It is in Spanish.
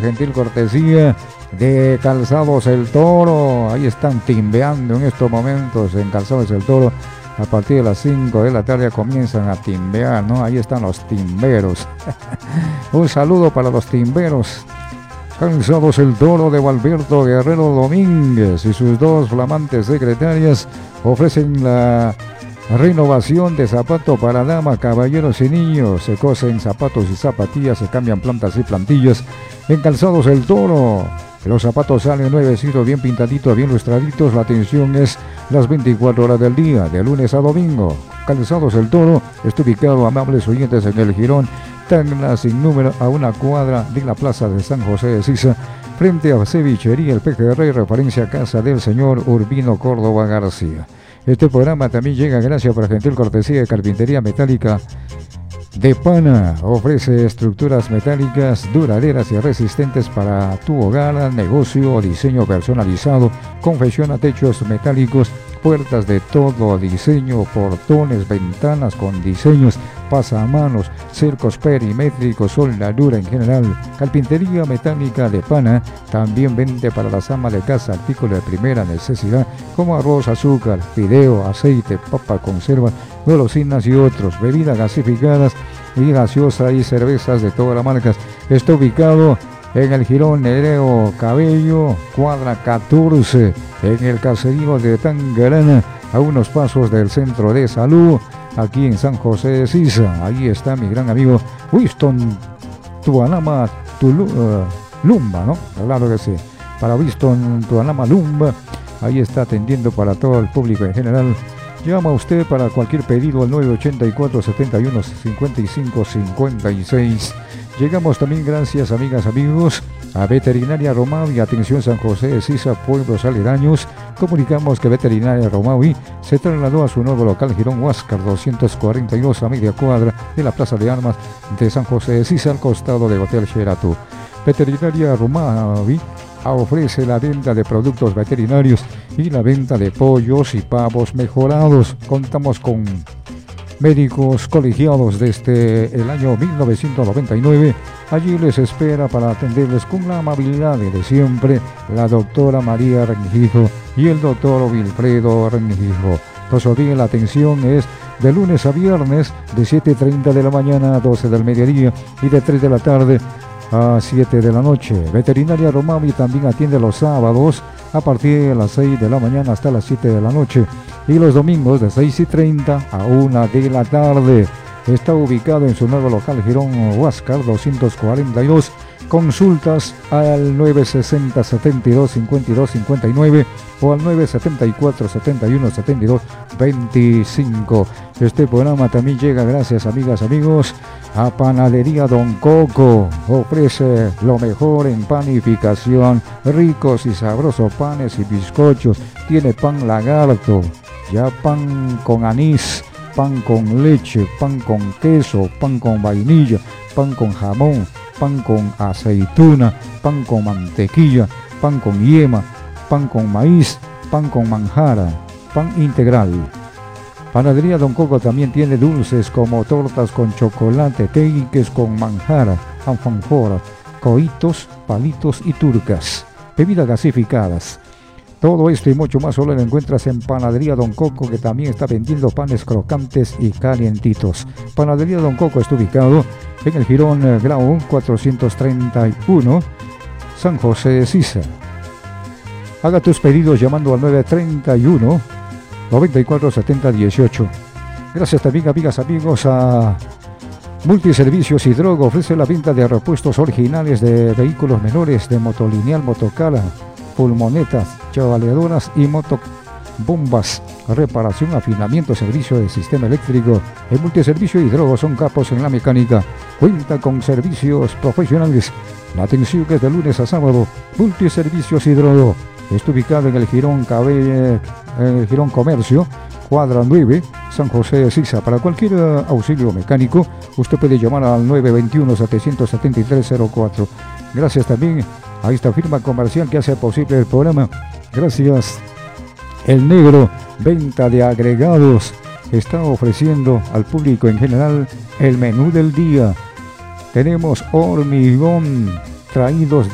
gentil cortesía de Calzados El Toro. Ahí están timbeando en estos momentos en Calzados El Toro. A partir de las 5 de la tarde comienzan a timbear, ¿no? Ahí están los timberos. Un saludo para los timberos. Calzados El Toro de Valberto Guerrero Domínguez y sus dos flamantes secretarias ofrecen la renovación de zapato para damas, caballeros y niños. Se cosen zapatos y zapatillas, se cambian plantas y plantillas en Calzados El Toro. Los zapatos salen nuevecitos, bien pintaditos, bien lustraditos. La atención es las 24 horas del día, de lunes a domingo. Calzados El Toro está ubicado, amables oyentes, en el Jirón Tacna sin número, a una cuadra de la plaza de San José de Sisa, frente a Cevichería El Pejerrey, referencia a casa del señor Urbino Córdoba García. Este programa también llega gracias por gentil cortesía de Carpintería Metálica de Pana. Ofrece estructuras metálicas duraderas y resistentes para tu hogar, negocio o diseño personalizado. Confecciona techos metálicos, puertas de todo diseño, portones, ventanas con diseños, pasamanos, cercos perimétricos, soldadura en general. Carpintería Metálica de Pana también vende para las amas de casa artículos de primera necesidad como arroz, azúcar, fideo, aceite, papa, conservas, golosinas y otros, bebidas gasificadas y gaseosas y cervezas de todas las marcas. Está ubicado en el Jirón Nereo Cabello, cuadra 14, en el caserío de Tangarana, a unos pasos del centro de salud, aquí en San José de Sisa. Ahí está mi gran amigo Winston Tuanama Lumba, ¿no? Claro que sí, para Winston Tuanama Lumba, ahí está atendiendo para todo el público en general. Llama usted para cualquier pedido al 984 71 55 56. Llegamos también gracias, amigas, amigos, a Veterinaria Romavi, atención San José de Sisa, pueblos aledaños. Comunicamos que Veterinaria Romavi se trasladó a su nuevo local Girón Huáscar 242, a media cuadra de la Plaza de Armas de San José de Sisa, al costado del Hotel Sheraton. Veterinaria Romavi ofrece la venta de productos veterinarios y la venta de pollos y pavos mejorados. Contamos con médicos colegiados desde el año 1999. Allí les espera para atenderles con la amabilidad de siempre la doctora María Rengijo y el doctor Wilfredo Rengijo. No se olviden, la atención es de lunes a viernes de 7:30 de la mañana a 12 del mediodía y de 3 de la tarde a 7 de la noche. Veterinaria Romavi también atiende los sábados a partir de las 6 de la mañana hasta las 7 de la noche y los domingos de 6:30 a 1 de la tarde. Está ubicado en su nuevo local Girón Huáscar 242. Consultas al 960 72 52 59 o al 974 71 72 25. Este programa también llega gracias, amigas, amigos, a Panadería Don Coco. Ofrece lo mejor en panificación, ricos y sabrosos panes y bizcochos. Tiene pan lagarto, ya pan con anís, pan con leche, pan con queso, pan con vainilla, pan con jamón, pan con aceituna, pan con mantequilla, pan con yema, pan con maíz, pan con manjara, pan integral. Panadería Don Coco también tiene dulces como tortas con chocolate, cakes con manjara, alfanjora, coitos, palitos y turcas, bebidas gasificadas. Todo esto y mucho más solo lo encuentras en Panadería Don Coco, que también está vendiendo panes crocantes y calientitos. Panadería Don Coco está ubicado en el Jirón Grau 431, San José de Sisa. Haga tus pedidos llamando al 931 94 70 18. Gracias también, amigas, amigos, a Multiservicios Hidrogo. Ofrece la venta de repuestos originales de vehículos menores, de motolineal, motocala, pulmonetas, chavaleadoras y motobombas. Reparación, afinamiento, servicio de sistema eléctrico. En Multiservicio Hidrogo son capos en la mecánica. Cuenta con servicios profesionales. La atención que es de lunes a sábado. Multiservicios Hidrogo. Está ubicado en el Jirón Comercio, cuadra 9, San José de Sisa. Para cualquier auxilio mecánico, usted puede llamar al 921-773-04. Gracias también a esta firma comercial que hace posible el programa. Gracias. El Negro, venta de agregados, está ofreciendo al público en general el menú del día. Tenemos hormigón traídos